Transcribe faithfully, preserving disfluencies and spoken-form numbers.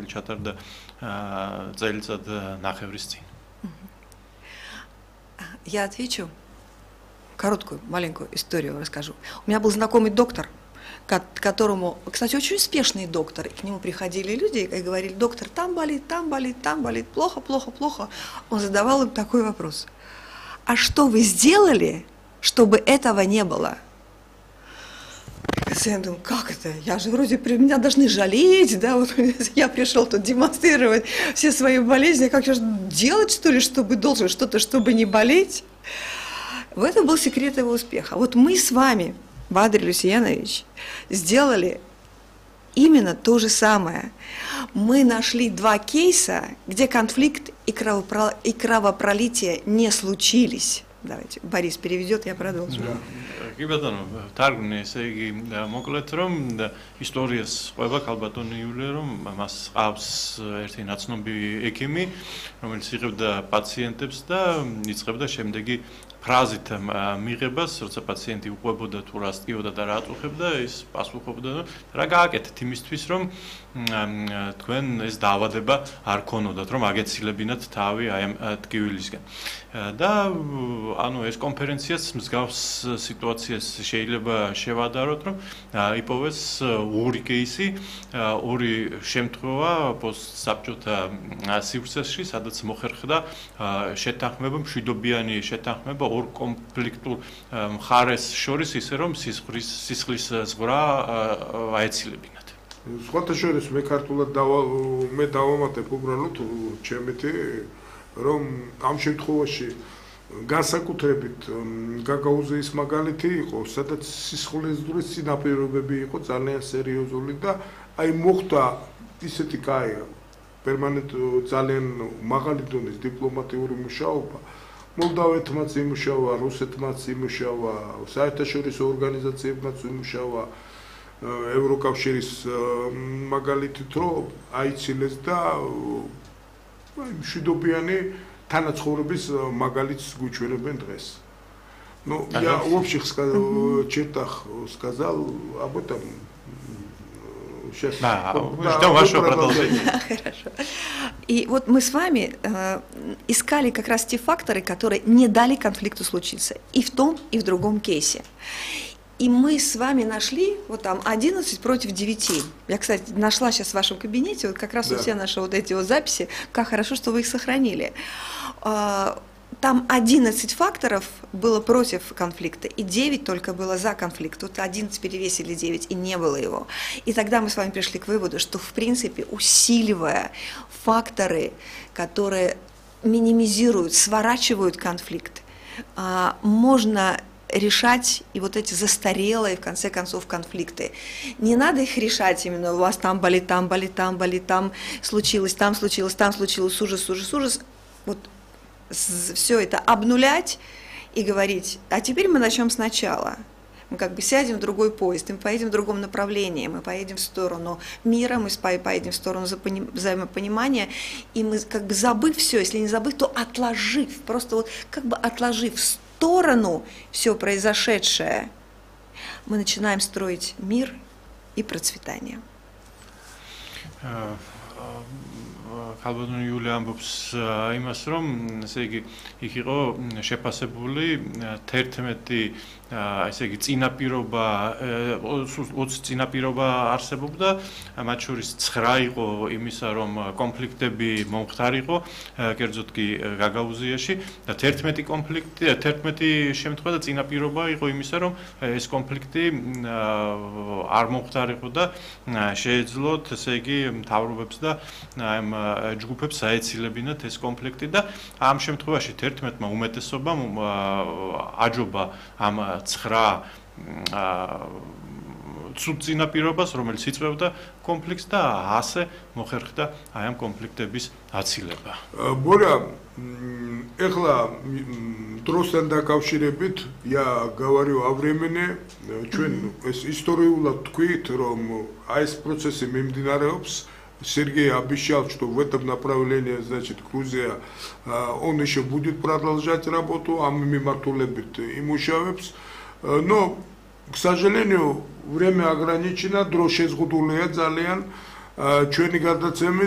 ჩატარდა წელიწად ნახევრის წინ. Я отвечу. Короткую, маленькую историю расскажу. У меня был знакомый доктор, которому, кстати, очень успешный доктор. И к нему приходили люди и говорили: доктор, там болит, там болит, там болит, плохо, плохо, плохо. Он задавал им такой вопрос: а что вы сделали, чтобы этого не было? Я думаю, как это? Я же вроде, меня должны жалеть, да, вот я пришел тут демонстрировать все свои болезни, как же делать, что ли, чтобы должен что-то, чтобы не болеть? В этом был секрет его успеха. Вот мы с вами, Бадрий Люсиянович, сделали именно то же самое. Мы нашли два кейса, где конфликт и кровопролитие не случились. Давайте, Борис переведет, я продолжу. კი ბატონო, თარგმნი, ესე იგი, მოკლედ რომ ისტორიას ყვება ქალბატონი იულია, რომ მას ყავს ერთი ნაცნობი ექიმი, რომელიც იღებდა პაციენტებს და იწყებდა შემდეგი ფრაზით მიღებას, როცა პაციენტი უყვებოდა თუ რა სტიოდა და რა აწუხებდა, ის პასუხობდა, რა გააკეთეთ იმისთვის, რომ თქვენ ეს დაავადება არ ქონოდათ, რომ აგეცილებინათ თავი აი ამ ტკივილისგან. და ანუ ეს კონფერენციაც მსგავს სიტუაციას შეიძლება შევადაროთ, რომ იპოვეს ორი кейსი, ორი შემთხვევა პოსტსაბჭოთა სივრცეში, სადაც მოხერხდა შეთანხმება, მშვიდობიანი შეთანხმება ორ კონფლიქტურ მხარეს შორის, ისე რომ სისხლის სისხლის ზღვრა აეცილებინათ. სხვათა შორის მე ქართულად მე დავამატებ უბრალოდ ჩემეთი, რომ ამ შემთხვევაში განსაკუთრებით გაგაუზე ის მაგალითი იყო, სადაც სისხლის ზღვრის წინაპირობები იყო ძალიან სერიოზული და აი მოხდა ისეთი კაი პერმანენტ ძალიან მაღალი დონის დიპლომატიური მუშაობა. მოლდავეთმაც იმუშავა, რუსეთმაც იმუშავა, საერთაშორისო ორგანიზაციებმაც იმუშავა, ევროკავშირის მაგალითით რომ აიცილეს და მშვიდობიანი თანაცხოვრების მაგალითს გვიჩვენებენ დღეს. Ну, я в общих чертах сказал об этом. Сейчас. Да, ждем вашего продолжения. Хорошо. И вот мы с вами э, искали как раз те факторы, которые не дали конфликту случиться и в том, и в другом кейсе. И мы с вами нашли вот там одиннадцать против девяти. Я, кстати, нашла сейчас в вашем кабинете вот как раз да. все наши вот эти вот записи. Как хорошо, что вы их сохранили. Там одиннадцать факторов было против конфликта, и девять только было за конфликт. Вот одиннадцать перевесили девять, и не было его. И тогда мы с вами пришли к выводу, что, в принципе, усиливая факторы, которые минимизируют, сворачивают конфликт, можно решать и вот эти застарелые, в конце концов, конфликты. Не надо их решать именно, у вас там болит, там болит, там болит, там случилось, там случилось, там случилось, ужас, ужас, ужас. Вот все это обнулять и говорить: а теперь мы начнем сначала. Мы как бы сядем в другой поезд, мы поедем в другом направлении, мы поедем в сторону мира, мы поедем в сторону взаимопонимания, и мы как бы забыв все, если не забыв, то отложив, просто вот как бы отложив в сторону все произошедшее, мы начинаем строить мир и процветание. ქალბატონი იულია ამბობს იმას, რომ ესე იგი იქ იყო შეფასებული თერთმეტი ესე იგი წინაპირობა, ოცი წინაპირობა არსებობდა, მათ შორის ცხრა იყო იმისა, რომ კონფლიქტები მომხდარიყო, კერძოდ კი გაგაუზიაში და თერთმეტი კონფლიქტი, თერთმეტი შემთხვევა და წინაპირობა იყო იმისა, რომ ეს კონფლიქტი არ მომხდარიყო და შეეძლოთ ესე იგი მთავრობებს და ამ ჯგუფებს აეცილებინათ ეს კონფლიქტი და ამ შემთხვევაში თერთმეტმა უმეტესობამ აჯობა ამ ცხრა ცუდ წინაპირობას, რომელიც იწვევდა კონფლიქტს და ასე მოხერხდა აი ამ კონფლიქტების აცილება. Боря, ეხლა დროსთან დაკავშირებით, я говорю о времени, ჩვენ ეს ისტორიულად თქვით, რომ აი ეს პროცესი მიმდინარეობს. Сергей обещал, что в этом направлении, значит, Грузия, он еще будет продолжать работу, а мы мимартулебит и мушавепс. Но, к сожалению, время ограничено, дроше сгудулеет залиан, чуэни гадацеми